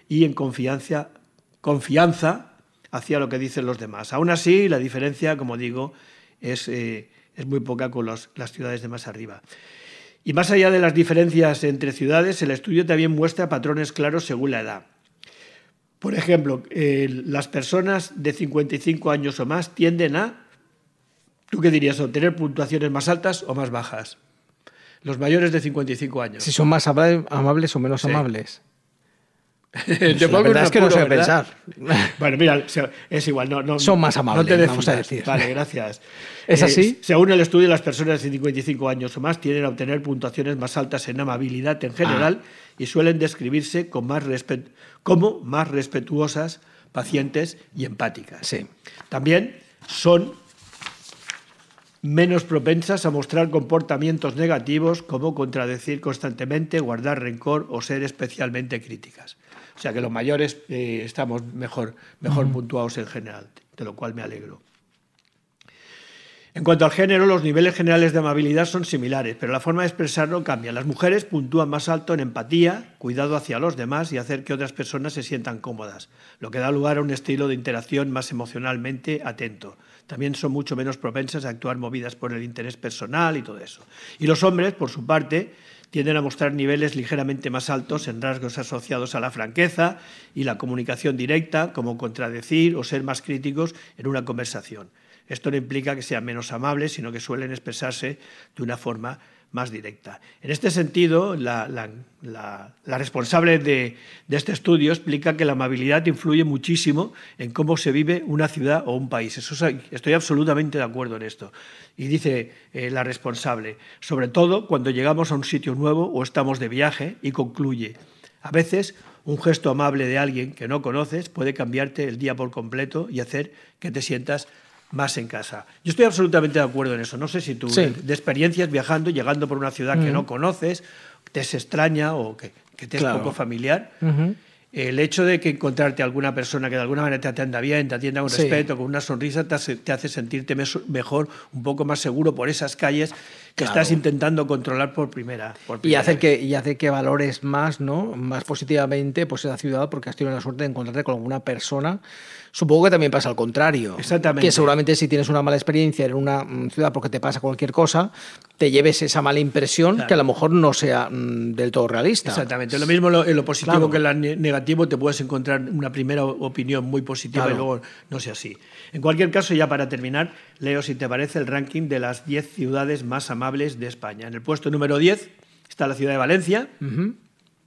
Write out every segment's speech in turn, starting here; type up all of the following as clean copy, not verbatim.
y en confianza hacia lo que dicen los demás. Aún así, la diferencia, como digo, es muy poca con las ciudades de más arriba. Y más allá de las diferencias entre ciudades, el estudio también muestra patrones claros según la edad. Por ejemplo, las personas de 55 años o más tienden a, ¿tú qué dirías? ¿Obtener puntuaciones más altas o más bajas? Los mayores de 55 años. Si son más amables o menos amables. La verdad es que no sé pensar. Bueno, mira, es igual. No, son más amables, no te vamos a decir. Vale, gracias. ¿Es así? Según el estudio, las personas de 55 años o más tienden a obtener puntuaciones más altas en amabilidad en general y suelen describirse como más respetuosas, pacientes y empáticas. Sí. También son menos propensas a mostrar comportamientos negativos como contradecir constantemente, guardar rencor o ser especialmente críticas. O sea que los mayores estamos mejor puntuados en general, de lo cual me alegro. En cuanto al género, los niveles generales de amabilidad son similares, pero la forma de expresarlo cambia. Las mujeres puntúan más alto en empatía, cuidado hacia los demás y hacer que otras personas se sientan cómodas, lo que da lugar a un estilo de interacción más emocionalmente atento. También son mucho menos propensas a actuar movidas por el interés personal y todo eso. Y los hombres, por su parte, tienden a mostrar niveles ligeramente más altos en rasgos asociados a la franqueza y la comunicación directa, como contradecir o ser más críticos en una conversación. Esto no implica que sean menos amables, sino que suelen expresarse de una forma más directa. En este sentido, la responsable de este estudio explica que la amabilidad influye muchísimo en cómo se vive una ciudad o un país. Estoy absolutamente de acuerdo en esto. Y dice la responsable, sobre todo cuando llegamos a un sitio nuevo o estamos de viaje, y concluye, a veces un gesto amable de alguien que no conoces puede cambiarte el día por completo y hacer que te sientas más en casa. Yo estoy absolutamente de acuerdo en eso. No sé si tú, de experiencias viajando, llegando por una ciudad que no conoces, te es extraña o que te es poco familiar, el hecho de que encontrarte a alguna persona que de alguna manera te atienda bien, te atienda con respeto, con una sonrisa, te hace sentirte mejor, un poco más seguro por esas calles que estás intentando controlar por primera y hace que valores más, ¿no? Más positivamente pues esa ciudad, porque has tenido la suerte de encontrarte con alguna persona. Supongo que también pasa al contrario. Exactamente. Que seguramente si tienes una mala experiencia en una ciudad porque te pasa cualquier cosa, te lleves esa mala impresión que a lo mejor no sea del todo realista. Exactamente. Lo mismo en lo positivo que en lo negativo, te puedes encontrar una primera opinión muy positiva y luego no sea así. En cualquier caso, ya para terminar, leo, si te parece, el ranking de las 10 ciudades más amables de España. En el puesto número 10 está la ciudad de Valencia. En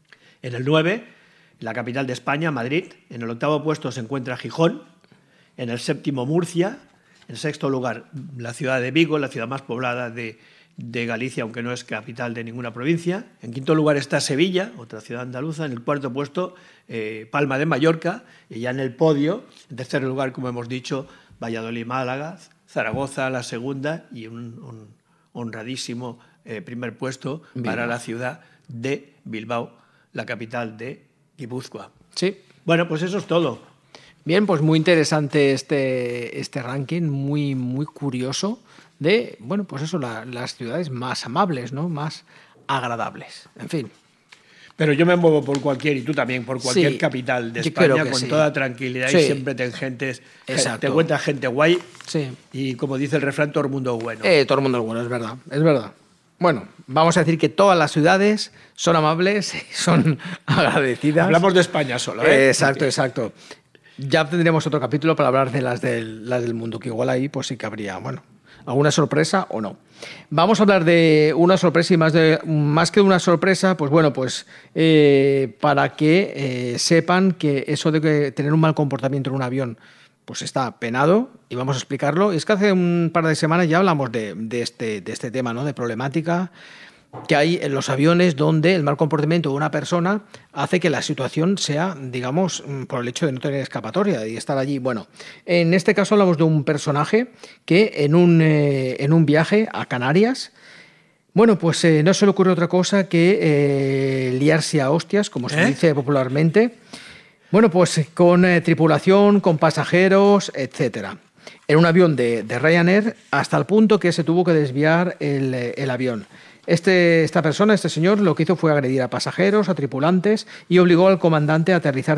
el 9... la capital de España, Madrid. En el 8º puesto se encuentra Gijón. En el 7º, Murcia. En el 6º lugar, la ciudad de Vigo, la ciudad más poblada de Galicia, aunque no es capital de ninguna provincia. En 5º lugar está Sevilla, otra ciudad andaluza. En el 4º puesto, Palma de Mallorca. Y ya en el podio, en 3er lugar, como hemos dicho, Valladolid, Málaga, Zaragoza, la segunda, y un honradísimo primer puesto para la ciudad de Bilbao, la capital de Guipúzcoa. Sí. Bueno, pues eso es todo. Bien, pues muy interesante este ranking, muy, muy curioso de, bueno, pues eso, las ciudades más amables, ¿no? Más agradables. En fin. Pero yo me muevo por cualquier, y tú también, por cualquier capital de España con toda tranquilidad y siempre te encuentras gente guay. Sí. Y como dice el refrán, todo el mundo es bueno. Todo el mundo es bueno, es verdad, es verdad. Bueno, vamos a decir que todas las ciudades son amables y son agradecidas. Hablamos de España solo, ¿eh? Exacto. Ya tendremos otro capítulo para hablar de las del mundo, que igual ahí pues sí que habría, bueno, alguna sorpresa o no. Vamos a hablar de una sorpresa y más que una sorpresa, pues bueno, pues para que sepan que eso de que tener un mal comportamiento en un avión pues está penado, y vamos a explicarlo. Y es que hace un par de semanas ya hablamos de este tema, ¿no? De problemática que hay en los aviones, donde el mal comportamiento de una persona hace que la situación sea, digamos, por el hecho de no tener escapatoria y estar allí. Bueno, en este caso hablamos de un personaje que en un viaje a Canarias, bueno, pues no se le ocurre otra cosa que liarse a hostias, como se dice popularmente. Bueno, pues con tripulación, con pasajeros, etcétera. En un avión de Ryanair, hasta el punto que se tuvo que desviar el avión. Esta persona, este señor, lo que hizo fue agredir a pasajeros, a tripulantes, y obligó al comandante a aterrizar